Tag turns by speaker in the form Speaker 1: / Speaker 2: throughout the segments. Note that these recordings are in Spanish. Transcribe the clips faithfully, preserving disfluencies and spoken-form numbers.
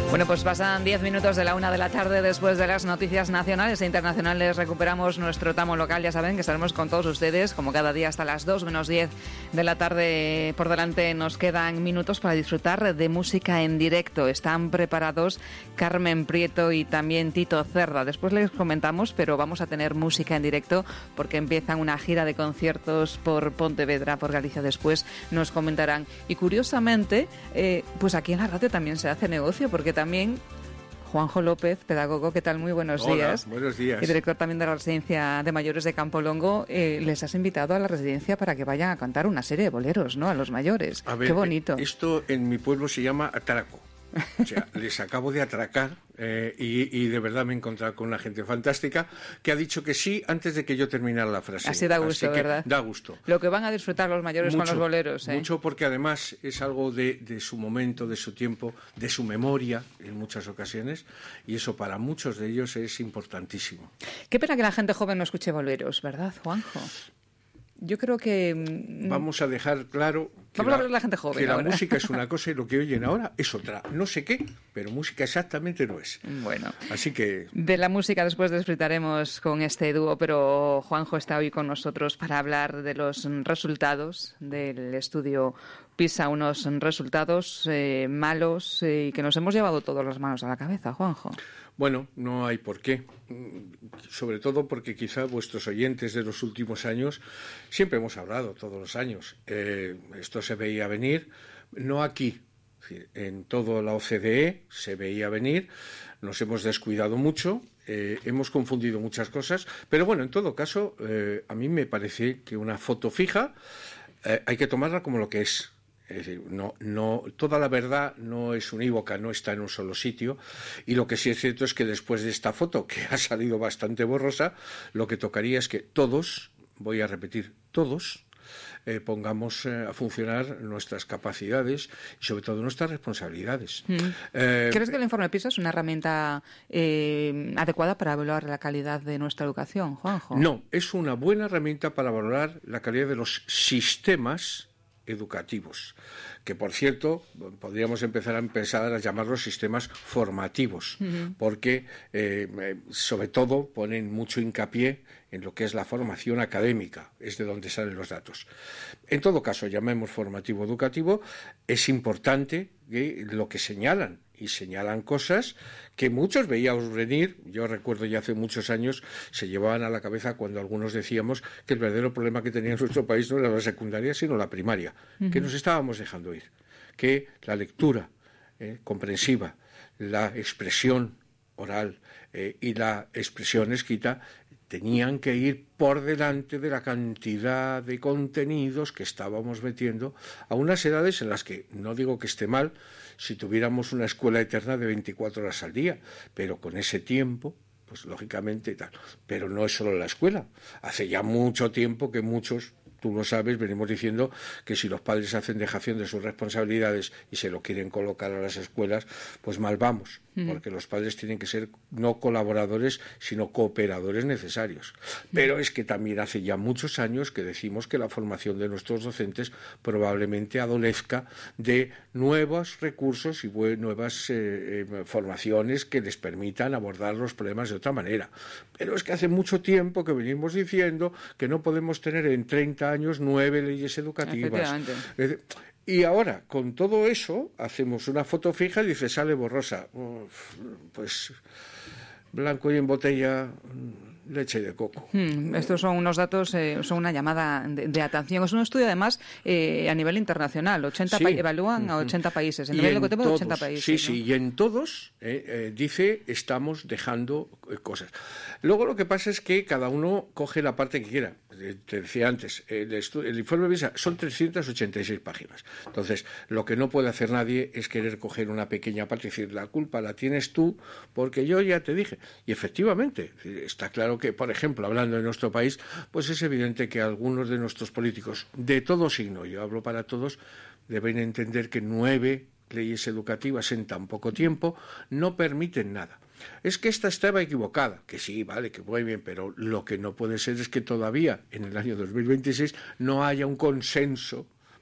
Speaker 1: Bueno, pues pasan diez minutos de la una de la tarde después de las noticias nacionales e internacionales. Recuperamos nuestro tamo local. Ya saben que estaremos con todos ustedes, como cada día, hasta las dos menos diez de la tarde. Por delante nos quedan minutos para disfrutar de música en directo. Están preparados Carmen Prieto y también Tito Cerda. Después les comentamos, pero vamos a tener música en directo porque empiezan una gira de conciertos por Pontevedra, por Galicia. Después nos comentarán. Y curiosamente, eh, pues aquí en la radio también se hace negocio, porque también Juanjo López, pedagogo, ¿qué tal? Muy buenos
Speaker 2: Hola,
Speaker 1: días.
Speaker 2: buenos días.
Speaker 1: Y director también de la Residencia de Mayores de Campolongo. Eh, les has invitado a la residencia para que vayan a cantar una serie de boleros, ¿no? A los mayores.
Speaker 2: A ver,
Speaker 1: qué bonito.
Speaker 2: Esto en mi pueblo se llama atraco. O sea, les acabo de atracar eh, y, y de verdad me he encontrado con una gente fantástica que ha dicho que sí antes de que yo terminara la frase.
Speaker 1: Así da gusto,
Speaker 2: Así que
Speaker 1: ¿verdad?
Speaker 2: Da gusto.
Speaker 1: Lo que van a disfrutar los mayores
Speaker 2: mucho,
Speaker 1: con los boleros. ¿eh?
Speaker 2: Mucho, porque además es algo de, de su momento, de su tiempo, de su memoria en muchas ocasiones, y eso para muchos de ellos es importantísimo.
Speaker 1: Qué pena que la gente joven no escuche boleros, ¿verdad, Juanjo? Yo creo que...
Speaker 2: Vamos a dejar claro que,
Speaker 1: Vamos
Speaker 2: la,
Speaker 1: a hablar de la gente joven
Speaker 2: que la
Speaker 1: ahora.
Speaker 2: música es una cosa y lo que oyen ahora es otra. No sé qué, pero música exactamente no es.
Speaker 1: Bueno.
Speaker 2: Así que...
Speaker 1: De la música después disfrutaremos con este dúo, pero Juanjo está hoy con nosotros para hablar de los resultados del estudio PISA, unos resultados eh, malos eh, y que nos hemos llevado todas las manos a la cabeza, Juanjo.
Speaker 2: Bueno, no hay por qué, sobre todo porque quizá vuestros oyentes de los últimos años, siempre hemos hablado todos los años, eh, esto se veía venir, no aquí, en toda la O C D E se veía venir, nos hemos descuidado mucho, eh, hemos confundido muchas cosas, pero bueno, en todo caso, eh, a mí me parece que una foto fija eh, hay que tomarla como lo que es. Es decir, no, no, toda la verdad no es unívoca, no está en un solo sitio, y lo que sí es cierto es que después de esta foto, que ha salido bastante borrosa, lo que tocaría es que todos, voy a repetir, todos, eh, pongamos eh, a funcionar nuestras capacidades y sobre todo nuestras responsabilidades.
Speaker 1: Mm.
Speaker 2: Eh,
Speaker 1: ¿Crees que el informe PISA es una herramienta eh, adecuada para evaluar la calidad de nuestra educación, Juanjo?
Speaker 2: No, es una buena herramienta para valorar la calidad de los sistemas educativos, que por cierto podríamos empezar a empezar a llamarlos sistemas formativos, uh-huh. porque eh, sobre todo ponen mucho hincapié en lo que es la formación académica, es de donde salen los datos. En todo caso, llamemos formativo educativo, es importante eh, lo que señalan, y señalan cosas que muchos veíamos venir. Yo recuerdo ya hace muchos años se llevaban a la cabeza cuando algunos decíamos que el verdadero problema que tenía nuestro país no era la secundaria sino la primaria, uh-huh. que nos estábamos dejando ir, que la lectura eh, comprensiva, la expresión oral eh, y la expresión escrita tenían que ir por delante de la cantidad de contenidos que estábamos metiendo a unas edades en las que, no digo que esté mal, si tuviéramos una escuela eterna de veinticuatro horas al día, pero con ese tiempo, pues lógicamente tal. Pero no es solo la escuela. Hace ya mucho tiempo que muchos, tú lo sabes, venimos diciendo que si los padres hacen dejación de sus responsabilidades y se lo quieren colocar a las escuelas, pues mal vamos, mm. porque los padres tienen que ser no colaboradores, sino cooperadores necesarios. Pero es que también hace ya muchos años que decimos que la formación de nuestros docentes probablemente adolezca de nuevos recursos y nuevas eh, eh, formaciones que les permitan abordar los problemas de otra manera. Pero es que hace mucho tiempo que venimos diciendo que no podemos tener en treinta años nueve leyes educativas. Y ahora, con todo eso, hacemos una foto fija y dice, sale borrosa. Uf, pues blanco y en botella, leche de coco.
Speaker 1: Hmm, estos son unos datos, eh, son una llamada de, de atención. Es un estudio, además, eh, a nivel internacional. ochenta
Speaker 2: sí.
Speaker 1: pa- evalúan a ochenta países. El
Speaker 2: Y
Speaker 1: nivel
Speaker 2: en
Speaker 1: educativo de ochenta
Speaker 2: todos,
Speaker 1: países.
Speaker 2: Sí,
Speaker 1: ¿no?
Speaker 2: sí, y en todos eh, eh, dice estamos dejando eh, cosas. Luego lo que pasa es que cada uno coge la parte que quiera. Te decía antes, el, estu- el informe PISA son trescientas ochenta y seis páginas. Entonces, lo que no puede hacer nadie es querer coger una pequeña parte y decir, la culpa la tienes tú, porque yo ya te dije. Y efectivamente, está claro que, por ejemplo, hablando de nuestro país, pues es evidente que algunos de nuestros políticos, de todo signo, yo hablo para todos, deben entender que nueve leyes educativas en tan poco tiempo no permiten nada. Es que esta estaba equivocada, que sí, vale, que muy bien, pero lo que no puede ser es que todavía en el año dos mil veintiséis no haya un consenso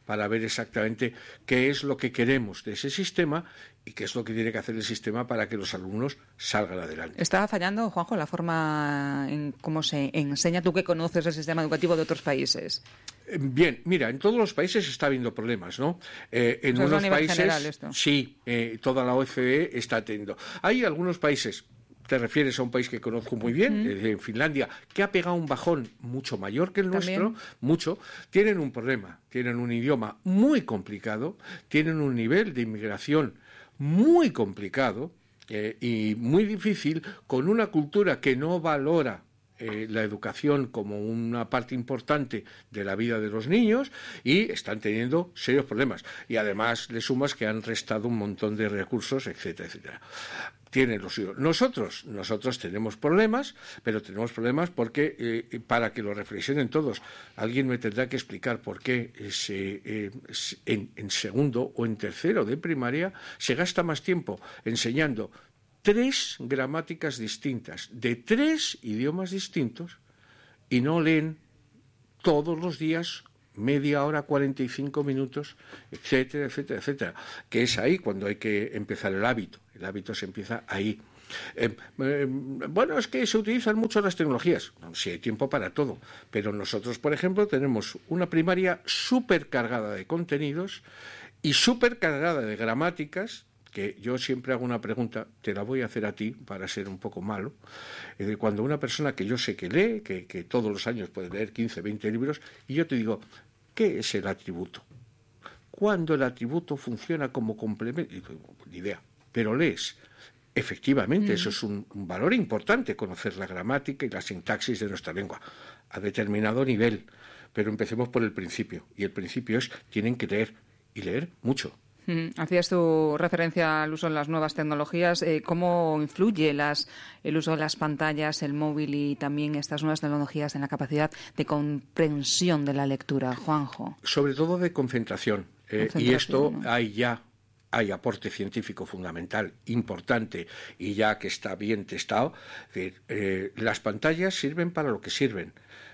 Speaker 2: para ver exactamente qué es lo que queremos de ese sistema y qué es lo que tiene que hacer el sistema para que los alumnos salgan adelante.
Speaker 1: ¿Está fallando, Juanjo, la forma en cómo se enseña? Tú que conoces el sistema educativo de otros países.
Speaker 2: Bien, mira, en todos los países está habiendo problemas, ¿no? Eh, en
Speaker 1: Eso
Speaker 2: unos
Speaker 1: es a nivel
Speaker 2: países,
Speaker 1: general, esto.
Speaker 2: sí, eh, toda la O E C D está teniendo. Hay algunos países, te refieres a un país que conozco muy bien, uh-huh. eh, en Finlandia, que ha pegado un bajón mucho mayor que el
Speaker 1: También.
Speaker 2: nuestro, mucho. Tienen un problema, tienen un idioma muy complicado, tienen un nivel de inmigración muy complicado eh, y muy difícil, con una cultura que no valora Eh, la educación como una parte importante de la vida de los niños, y están teniendo serios problemas. Y además le sumas que han restado un montón de recursos, etcétera, etcétera. Tienen los suyos. Nosotros, nosotros tenemos problemas, pero tenemos problemas porque, eh, para que lo reflexionen todos, alguien me tendrá que explicar por qué se, eh, en, en segundo o en tercero de primaria se gasta más tiempo enseñando tres gramáticas distintas, de tres idiomas distintos, y no leen todos los días media hora, cuarenta y cinco minutos, etcétera, etcétera, etcétera. Que es ahí cuando hay que empezar el hábito. El hábito se empieza ahí. Eh, eh, bueno, es que se utilizan mucho las tecnologías. No, sí hay tiempo para todo. Pero nosotros, por ejemplo, tenemos una primaria súper cargada de contenidos y súper cargada de gramáticas, que yo siempre hago una pregunta, te la voy a hacer a ti para ser un poco malo, eh, cuando una persona que yo sé que lee, que, que todos los años puede leer quince, veinte libros, y yo te digo, ¿qué es el atributo? ¿Cuándo el atributo funciona como complemento? Ni idea, pero lees. Efectivamente, mm. eso es un, un valor importante, conocer la gramática y la sintaxis de nuestra lengua, a determinado nivel, pero empecemos por el principio, y el principio es, tienen que leer, y leer mucho.
Speaker 1: Hacías tu referencia al uso de las nuevas tecnologías. Eh, ¿Cómo influye las, el uso de las pantallas, el móvil y también estas nuevas tecnologías en la capacidad de comprensión de la lectura, Juanjo?
Speaker 2: Sobre todo de concentración. Eh, concentración y esto ¿no? hay ya, hay aporte científico fundamental, importante, y ya que está bien testado. Es decir, eh, las pantallas sirven para lo que sirven.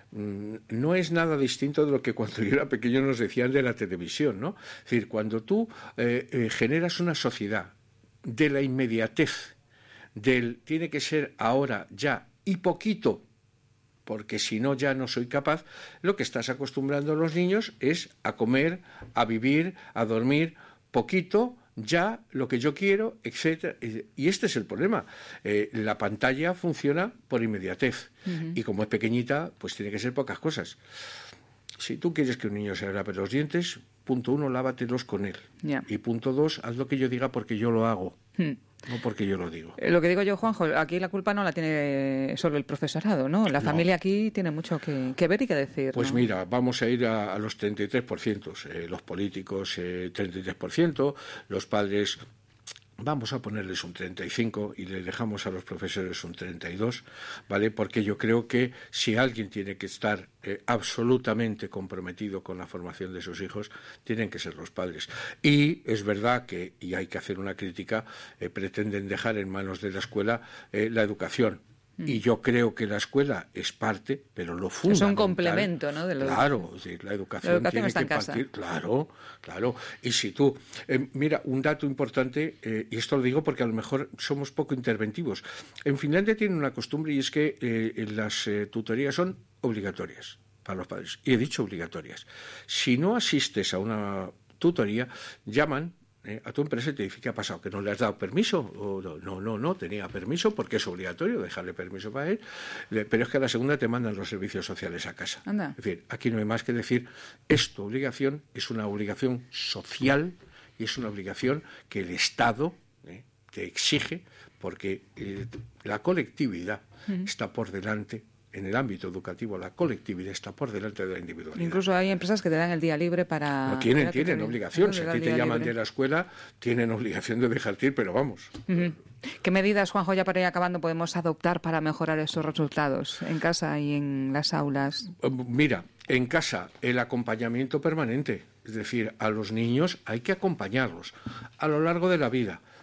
Speaker 2: No es nada distinto de lo que cuando yo era pequeño nos decían de la televisión, ¿no? Es decir, cuando tú eh, eh, generas una sociedad de la inmediatez, del tiene que ser ahora, ya y poquito, porque si no ya no soy capaz, lo que estás acostumbrando a los niños es a comer, a vivir, a dormir poquito, ya, lo que yo quiero, etcétera. Y este es el problema. Eh, la pantalla funciona por inmediatez. Uh-huh. Y como es pequeñita, pues tiene que ser pocas cosas. Si tú quieres que un niño se lave los dientes, punto uno, lávatelos con él. Yeah. Y punto dos, haz lo que yo diga porque yo lo hago. Hmm. No porque yo lo digo.
Speaker 1: Lo que digo yo, Juanjo, aquí la culpa no la tiene solo el profesorado, ¿no? La no. familia aquí tiene mucho que, que ver y que decir.
Speaker 2: Pues
Speaker 1: ¿no?
Speaker 2: mira, vamos a ir a, a los treinta y tres por ciento. Eh, los políticos, eh, treinta y tres por ciento. Los padres, vamos a ponerles un treinta y cinco por ciento y le dejamos a los profesores un treinta y dos por ciento, ¿vale? Porque yo creo que si alguien tiene que estar eh, absolutamente comprometido con la formación de sus hijos, tienen que ser los padres. Y es verdad que, y hay que hacer una crítica, eh, pretenden dejar en manos de la escuela eh, la educación. Y yo creo que la escuela es parte, pero lo fundamental... Es un
Speaker 1: complemento, ¿no? De lo
Speaker 2: claro, sí, la educación, la educación tiene que partir... Claro, claro. Y si tú... Eh, mira, un dato importante, eh, y esto lo digo porque a lo mejor somos poco interventivos. En Finlandia tienen una costumbre y es que eh, las eh, tutorías son obligatorias para los padres. Y he dicho obligatorias. Si no asistes a una tutoría, llaman... Eh, a tu empresa te dice ¿qué ha pasado? ¿Que no le has dado permiso? O no, no, no, no, tenía permiso porque es obligatorio dejarle permiso para él, le, pero es que a la segunda te mandan los servicios sociales a casa.
Speaker 1: Anda.
Speaker 2: Es decir, aquí no hay más que decir, es tu obligación, es una obligación social y es una obligación que el Estado eh, te exige porque eh, la colectividad uh-huh. está por delante. En el ámbito educativo, la colectividad está por delante de la individualidad.
Speaker 1: Incluso hay empresas que te dan el día libre para...
Speaker 2: No, tienen, para tienen obligación. Si a ti te llaman libre. de la escuela, tienen obligación de dejarte ir, pero vamos.
Speaker 1: Uh-huh. ¿Qué medidas, Juanjo, ya para ir acabando, podemos adoptar para mejorar esos resultados en casa y en las aulas?
Speaker 2: Mira, en casa, el acompañamiento permanente. Es decir, a los niños hay que acompañarlos a lo largo de la vida.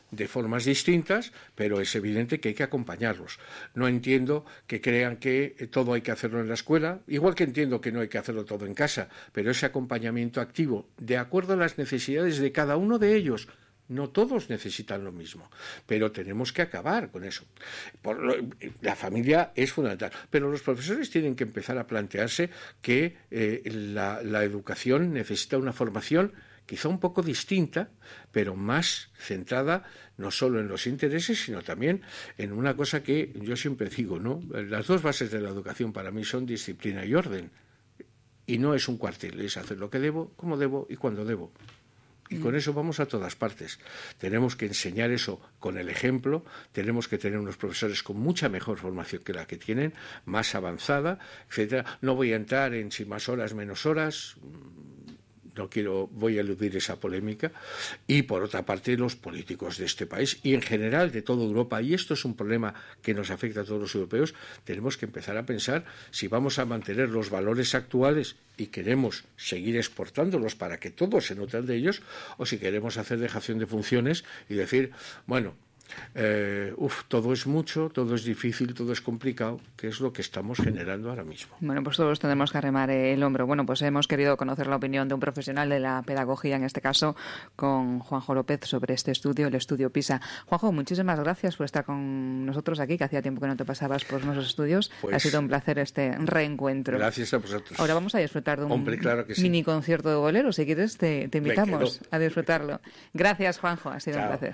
Speaker 2: de formas distintas, pero es evidente que hay que acompañarlos. No entiendo que crean que todo hay que hacerlo en la escuela, igual que entiendo que no hay que hacerlo todo en casa, pero ese acompañamiento activo, de acuerdo a las necesidades de cada uno de ellos. No todos necesitan lo mismo, pero tenemos que acabar con eso. Por lo, la familia es fundamental, pero los profesores tienen que empezar a plantearse que eh, la, la educación necesita una formación quizá un poco distinta, pero más centrada no solo en los intereses, sino también en una cosa que yo siempre digo, ¿no? Las dos bases de la educación para mí son disciplina y orden. Y no es un cuartel, es hacer lo que debo, cómo debo y cuándo debo. Y con eso vamos a todas partes. Tenemos que enseñar eso con el ejemplo, tenemos que tener unos profesores con mucha mejor formación que la que tienen, más avanzada, etcétera. No voy a entrar en si más horas, menos horas, no quiero, voy a eludir esa polémica. Y por otra parte, los políticos de este país y en general de toda Europa, y esto es un problema que nos afecta a todos los europeos, tenemos que empezar a pensar si vamos a mantener los valores actuales y queremos seguir exportándolos para que todos se noten de ellos, o si queremos hacer dejación de funciones y decir, bueno, Eh, uf, todo es mucho, todo es difícil, todo es complicado, que es lo que estamos generando ahora mismo.
Speaker 1: Bueno, pues todos tenemos que arremar el hombro. Bueno, pues hemos querido conocer la opinión de un profesional de la pedagogía, en este caso con Juanjo López, sobre este estudio, el estudio PISA. Juanjo, muchísimas gracias por estar con nosotros aquí, que hacía tiempo que no te pasabas por nuestros estudios. Pues, ha sido un placer este reencuentro.
Speaker 2: Gracias a vosotros.
Speaker 1: Ahora vamos a disfrutar de un
Speaker 2: Hombre, claro que sí.
Speaker 1: mini concierto de bolero. Si quieres, te, te invitamos a disfrutarlo. Gracias, Juanjo. Ha sido Chao. un placer.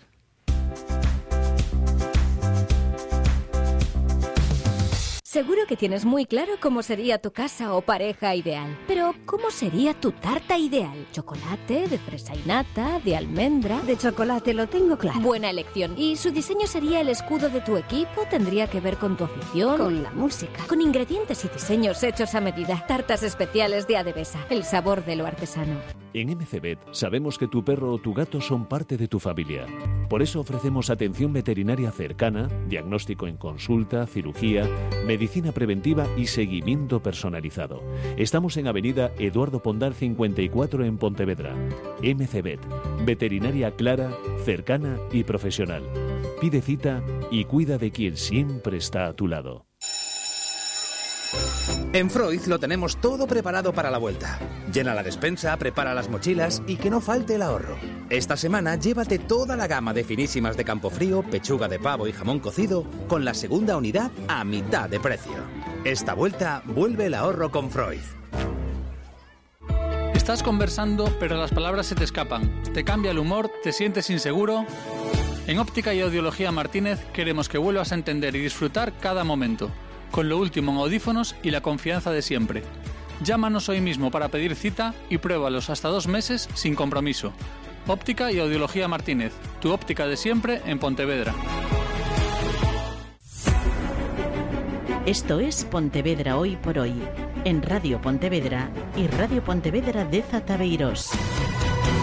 Speaker 3: Seguro que tienes muy claro cómo sería tu casa o pareja ideal. Pero, ¿cómo sería tu tarta ideal? ¿Chocolate, de fresa y nata, de almendra?
Speaker 4: De chocolate, lo tengo claro.
Speaker 3: Buena elección. ¿Y su diseño sería el escudo de tu equipo? ¿Tendría que ver con tu afición?
Speaker 4: Con la música.
Speaker 3: Con ingredientes y diseños hechos a medida. Tartas especiales de Adebesa. El sabor de lo artesano.
Speaker 5: En M C Vet sabemos que tu perro o tu gato son parte de tu familia. Por eso ofrecemos atención veterinaria cercana, diagnóstico en consulta, cirugía, medicina preventiva y seguimiento personalizado. Estamos en Avenida Eduardo Pondal cincuenta y cuatro en Pontevedra. M C Vet, veterinaria clara, cercana y profesional. Pide cita y cuida de quien siempre está a tu lado.
Speaker 6: En Freud lo tenemos todo preparado para la vuelta. Llena la despensa, prepara las mochilas y que no falte el ahorro. Esta semana llévate toda la gama de finísimas de Campofrío, pechuga de pavo y jamón cocido con la segunda unidad a mitad de precio. Esta vuelta vuelve el ahorro con Freud.
Speaker 7: Estás conversando, pero las palabras se te escapan. Te cambia el humor, te sientes inseguro. En Óptica y Audiología Martínez queremos que vuelvas a entender y disfrutar cada momento, con lo último en audífonos y la confianza de siempre. Llámanos hoy mismo para pedir cita y pruébalos hasta dos meses sin compromiso. Óptica y Audiología Martínez, tu óptica de siempre en Pontevedra.
Speaker 8: Esto es Pontevedra Hoy por Hoy, en Radio Pontevedra y Radio Pontevedra de Zatabeirós.